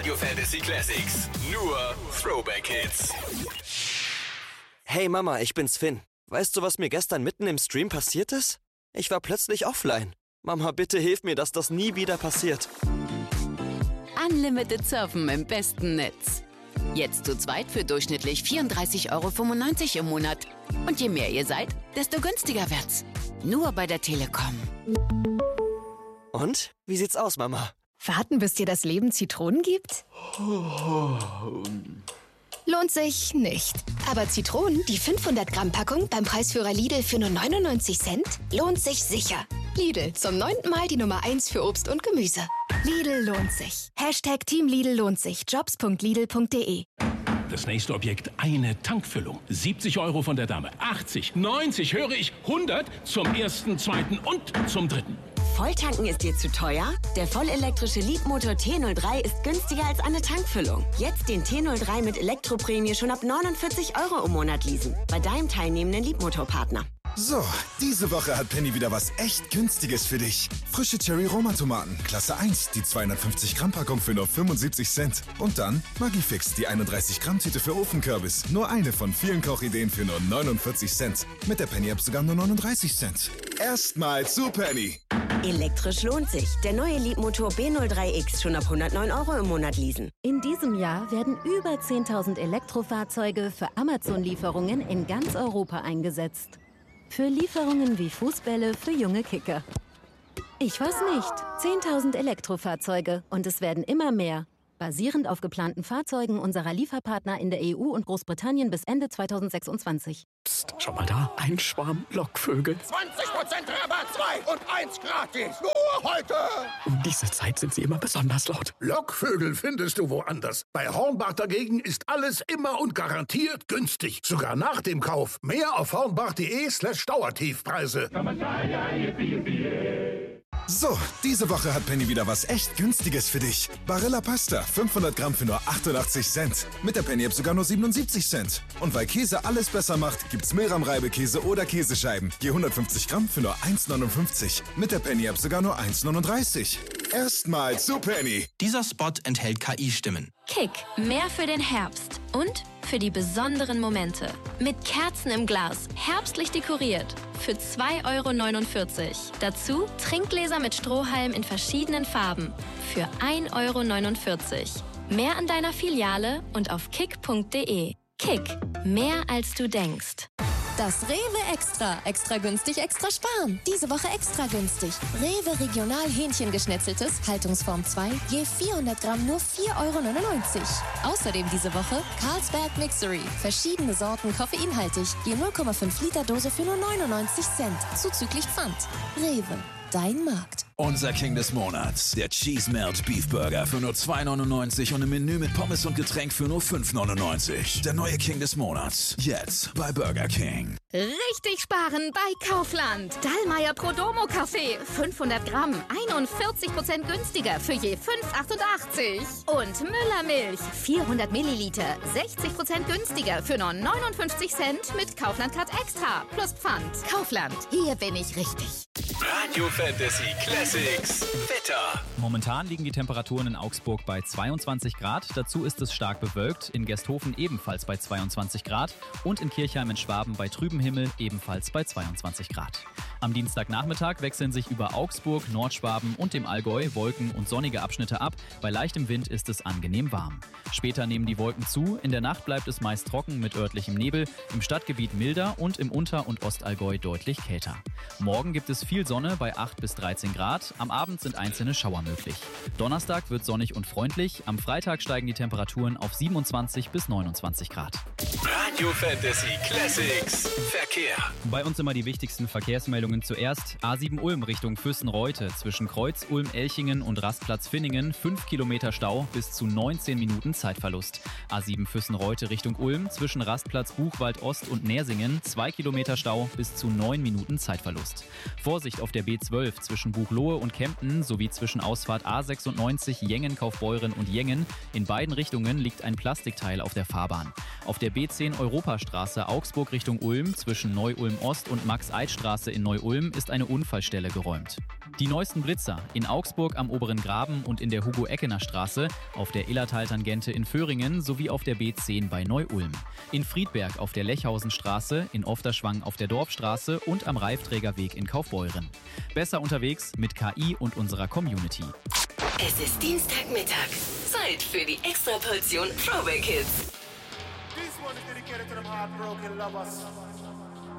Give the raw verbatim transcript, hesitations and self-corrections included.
Radio Fantasy Classics. Nur Throwback Hits. Hey Mama, ich bin's Finn. Weißt du, was mir gestern mitten im Stream passiert ist? Ich war plötzlich offline. Mama, bitte hilf mir, dass das nie wieder passiert. Unlimited Surfen im besten Netz. Jetzt zu zweit für durchschnittlich vierunddreißig Euro fünfundneunzig im Monat. Und je mehr ihr seid, desto günstiger wird's. Nur bei der Telekom. Und? Wie sieht's aus, Mama? Warten, bis dir das Leben Zitronen gibt? Lohnt sich nicht. Aber Zitronen, die fünfhundert Gramm Packung beim Preisführer Lidl für nur neunundneunzig Cent, lohnt sich sicher. Lidl, zum neunten Mal die Nummer eins für Obst und Gemüse. Lidl lohnt sich. Hashtag Team Lidl lohnt sich. jobs punkt lidl punkt de. Das nächste Objekt, eine Tankfüllung. siebzig Euro von der Dame. achtzig, neunzig, höre ich, hundert zum ersten, zweiten und zum dritten. Volltanken ist dir zu teuer? Der vollelektrische Leapmotor T null drei ist günstiger als eine Tankfüllung. Jetzt den T null drei mit Elektroprämie schon ab neunundvierzig Euro im Monat leasen. Bei deinem teilnehmenden Leapmotor-Partner. So, diese Woche hat Penny wieder was echt Günstiges für dich. Frische Cherry-Roma-Tomaten, Klasse eins, die zweihundertfünfzig Gramm Packung für nur fünfundsiebzig Cent. Und dann Magifix, die einunddreißig Gramm Tüte für Ofenkürbis. Nur eine von vielen Kochideen für nur neunundvierzig Cent. Mit der Penny-App sogar nur neununddreißig Cent. Erstmal zu Penny. Elektrisch lohnt sich. Der neue Leapmotor B null drei X schon ab hundertneun Euro im Monat leasen. In diesem Jahr werden über zehntausend Elektrofahrzeuge für Amazon-Lieferungen in ganz Europa eingesetzt. Für Lieferungen wie Fußbälle für junge Kicker. Ich weiß nicht. zehntausend Elektrofahrzeuge und es werden immer mehr. Basierend auf geplanten Fahrzeugen unserer Lieferpartner in der E U und Großbritannien bis Ende zweitausendsechsundzwanzig. Psst, schau mal da, ein Schwarm Lockvögel. zwanzig Prozent Rabatt, zwei und eins gratis. Nur heute. Um diese Zeit sind sie immer besonders laut. Lockvögel findest du woanders. Bei Hornbach dagegen ist alles immer und garantiert günstig. Sogar nach dem Kauf. Mehr auf hornbach.de slash Dauertiefpreise. So, diese Woche hat Penny wieder was echt Günstiges für dich. Barilla Pasta, fünfhundert Gramm für nur achtundachtzig Cent. Mit der Penny-App sogar nur siebenundsiebzig Cent. Und weil Käse alles besser macht, gibt's Milram-Reibekäse oder Käsescheiben. Je hundertfünfzig Gramm für nur eins neunundfünfzig. Mit der Penny-App sogar nur eins neununddreißig. Erstmal zu Penny. Dieser Spot enthält K I-Stimmen. Kick, mehr für den Herbst. Und für die besonderen Momente. Mit Kerzen im Glas, herbstlich dekoriert. Für zwei Euro neunundvierzig. Dazu Trinkgläser mit Strohhalm in verschiedenen Farben. Für ein Euro neunundvierzig. Mehr an deiner Filiale und auf kick punkt de. Kick, mehr als du denkst. Das Rewe Extra. Extra günstig, extra sparen. Diese Woche extra günstig. Rewe Regional Hähnchengeschnetzeltes, Haltungsform zwei, je vierhundert Gramm nur vier Euro neunundneunzig. Außerdem diese Woche Carlsberg Mixery. Verschiedene Sorten koffeinhaltig, je null Komma fünf Liter Dose für nur neunundneunzig Cent. Zuzüglich Pfand. Rewe, dein Markt. Unser King des Monats, der Cheese Melt Beef Burger für nur zwei neunundneunzig und ein Menü mit Pommes und Getränk für nur fünf neunundneunzig. Der neue King des Monats, jetzt bei Burger King. Richtig sparen bei Kaufland. Dallmayr Prodomo Kaffee, fünfhundert Gramm, einundvierzig Prozent günstiger für je fünf achtundachtzig. Und Müller Milch, vierhundert Milliliter, sechzig Prozent günstiger für nur neunundfünfzig Cent mit Kaufland Card Extra plus Pfand. Kaufland, hier bin ich richtig. Radio Fantasy Classics Wetter. Momentan liegen die Temperaturen in Augsburg bei zweiundzwanzig Grad. Dazu ist es stark bewölkt. In Gersthofen ebenfalls bei zweiundzwanzig Grad. Und in Kirchheim in Schwaben bei trübem Himmel ebenfalls bei zweiundzwanzig Grad. Am Dienstagnachmittag wechseln sich über Augsburg, Nordschwaben und dem Allgäu Wolken und sonnige Abschnitte ab. Bei leichtem Wind ist es angenehm warm. Später nehmen die Wolken zu. In der Nacht bleibt es meist trocken mit örtlichem Nebel. Im Stadtgebiet milder und im Unter- und Ostallgäu deutlich kälter. Morgen gibt es viel Sonne bei acht bis dreizehn Grad. Am Abend sind einzelne Schauer möglich. Donnerstag wird sonnig und freundlich. Am Freitag steigen die Temperaturen auf siebenundzwanzig bis neunundzwanzig Grad. Radio Fantasy Classics Verkehr. Bei uns immer die wichtigsten Verkehrsmeldungen zuerst. A sieben Ulm Richtung Füssen-Reute zwischen Kreuz Ulm-Elchingen und Rastplatz Finningen. fünf Kilometer Stau bis zu neunzehn Minuten Zeitverlust. A sieben Füssen-Reute Richtung Ulm zwischen Rastplatz Buchwald Ost und Nersingen. zwei Kilometer Stau bis zu neun Minuten Zeitverlust. Vorsicht auf der B zwölf zwischen Buchloe und Kempten sowie zwischen Ausfahrt A sechsundneunzig Jengen-Kaufbeuren und Jengen. In beiden Richtungen liegt ein Plastikteil auf der Fahrbahn. Auf der B zehn Europastraße Augsburg Richtung Ulm zwischen Neu-Ulm Ost und Max-Eid-Straße in Neu-Ulm ist eine Unfallstelle geräumt. Die neuesten Blitzer in Augsburg am Oberen Graben und in der Hugo-Eckener-Straße, auf der Illertal-Tangente in Föhringen sowie auf der B zehn bei Neu-Ulm. In Friedberg auf der Lechhausenstraße, in Ofterschwang auf der Dorfstraße und am Reifträgerweg in Kaufbeuren. Besser unterwegs mit K I und unserer Community. Es ist Dienstagmittag. Zeit für die Extraportion Throwback Hits. This one is dedicated to them heartbroken lovers.